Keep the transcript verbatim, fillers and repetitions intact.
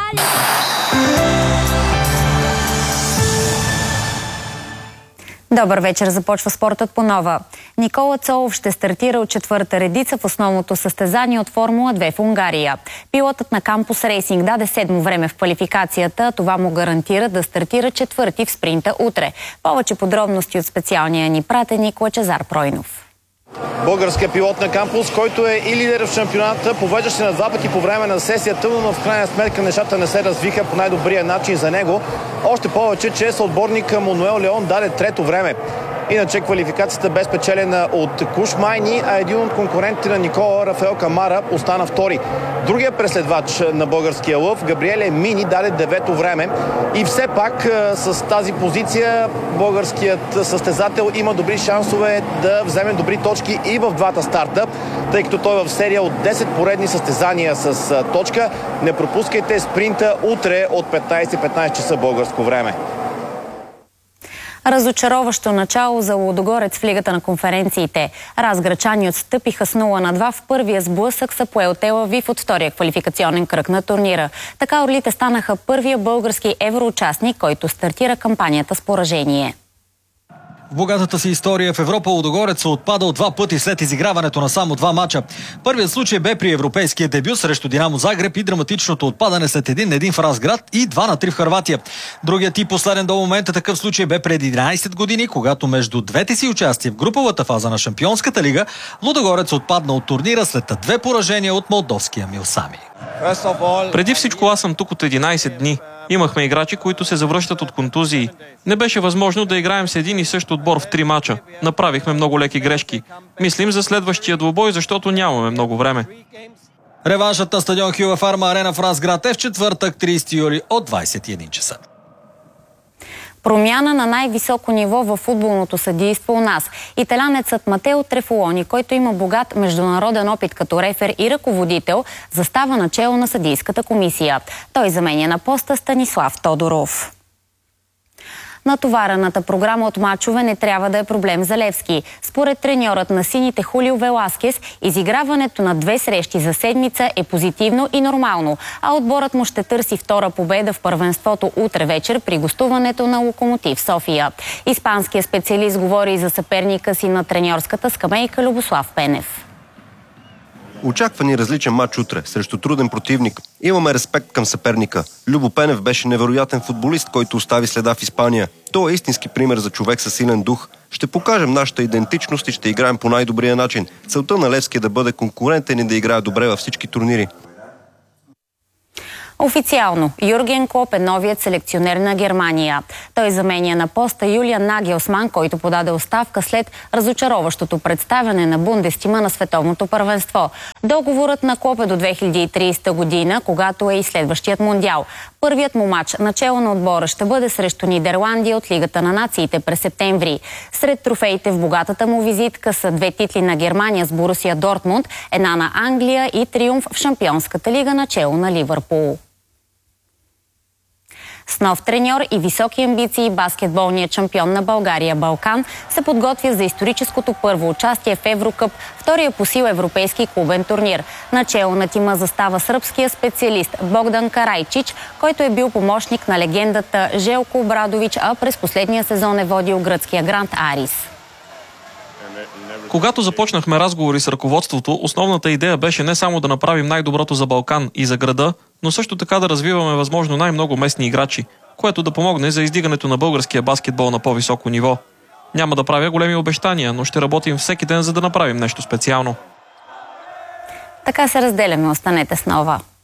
Добър вечер, започва спортът по нова. Никола Цолов ще стартира от четвърта редица в основното състезание от Формула две в Унгария. Пилотът на Кампус Рейсинг даде седмо време в квалификацията, това му гарантира да стартира четвърти в спринта утре. Повече подробности от специалния ни пратеник Лъчезар Пройнов. Българският пилот на Кампус, който е и лидер в шампионата, повеждаше на два пъти по време на сесията, но в крайна сметка нещата не се развиха по най-добрия начин за него. Още повече, че съотборник Мануел Леон даде трето време. Иначе квалификацията бе спечелена от Куш Майни, а един от конкурентите на Никола, Рафаел Камара, остана втори. Другия преследвач на българския лъв, Габриеле Мини, даде девето време. И все пак с тази позиция българският състезател има добри шансове да вземе добри точки и в двата старта, тъй като той е в серия от десет поредни състезания с точка. Не пропускайте спринта утре от петнайсет и петнайсет часа българско време. Разочароващо начало за Лудогорец в Лигата на конференциите. Разграчани отстъпиха с нула на два в първия сблъсък с АПОЕЛ Тел Авив от втория квалификационен кръг на турнира. Така орлите станаха първия български евроучастник, който стартира кампанията с поражение. В богатата си история в Европа Лудогорец се отпадал два пъти след изиграването на само два мача. Първият случай бе при европейския дебют срещу Динамо Загреб и драматичното отпадане след един на един в Разград и два на три в Хърватия. Другият и последен до момента такъв случай бе преди единайсет години, когато между двете си участия в груповата фаза на Шампионската лига Лудогорец отпадна от турнира след две поражения от молдовския Милсами. Преди всичко аз съм тук от единайсет дни. Имахме играчи, които се завръщат от контузии. Не беше възможно да играем с един и същ отбор в три мача. Направихме много леки грешки. Мислим за следващия двубой, защото нямаме много време. Реваншът на стадион Хюва Фарма Арена в Разград е в четвъртък, трийсети юли от двайсет и един часа. Промяна на най-високо ниво в футболното съдийство у нас. Италянецът Матео Трефолони, който има богат международен опит като рефер и ръководител, застава начело на съдийската комисия. Той заменя на поста Станислав Тодоров. Натоварената програма от мачове не трябва да е проблем за Левски. Според треньорът на сините Хулио Веласкес, изиграването на две срещи за седмица е позитивно и нормално, а отборът му ще търси втора победа в първенството утре вечер при гостуването на Локомотив София. Испанският специалист говори и за съперника си на треньорската скамейка Любослав Пенев. Очаква ни различен матч утре, срещу труден противник. Имаме респект към съперника. Любо Пенев беше невероятен футболист, който остави следа в Испания. Той е истински пример за човек със силен дух. Ще покажем нашата идентичност и ще играем по най-добрия начин. Целта на Левски е да бъде конкурентен и да играе добре във всички турнири. Официално Юрген Клоп е новият селекционер на Германия. Той заменя на поста Юлиан Нагелсман, който подаде оставка след разочароващото представяне на Бундестима на световното първенство. Договорът на Клоп е до две хиляди и трийсета година, когато е и следващият мундиал. Първият му мач начело на отбора ще бъде срещу Нидерландия от Лигата на нациите през септември. Сред трофеите в богатата му визитка са две титли на Германия с Борусия Дортмунд, една на Англия и триумф в Шампионската лига начело на Ливърпул. С нов треньор и високи амбиции баскетболният шампион на България Балкан се подготвя за историческото първо участие в Еврокъп, втория по сила европейски клубен турнир. Начело на тима застава сръбския специалист Богдан Карайчич, който е бил помощник на легендата Желко Обрадович, а през последния сезон е водил гръцкия Гранд Арис. Когато започнахме разговори с ръководството, основната идея беше не само да направим най-доброто за Балкан и за града, но също така да развиваме възможно най-много местни играчи, което да помогне за издигането на българския баскетбол на по-високо ниво. Няма да правя големи обещания, но ще работим всеки ден, за да направим нещо специално. Така се разделяме, останете с Нова.